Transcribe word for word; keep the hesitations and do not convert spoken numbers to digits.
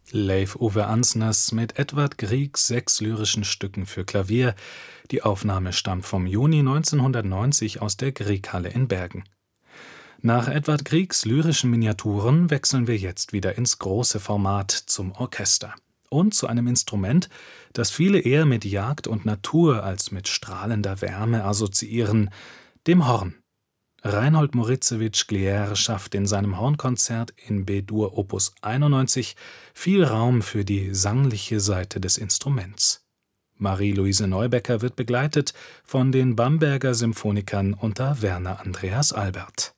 Leif Ove Ansners mit Edvard Griegs sechs lyrischen Stücken für Klavier. Die Aufnahme stammt vom Juni neunzehnhundertneunzig aus der Grieghalle in Bergen. Nach Edvard Griegs lyrischen Miniaturen wechseln wir jetzt wieder ins große Format zum Orchester und zu einem Instrument, das viele eher mit Jagd und Natur als mit strahlender Wärme assoziieren, dem Horn. Reinhold Moritzewitsch Glier schafft in seinem Hornkonzert in B-Dur Opus einundneunzig viel Raum für die sangliche Seite des Instruments. Marie-Luise Neubecker wird begleitet von den Bamberger Symphonikern unter Werner Andreas Albert.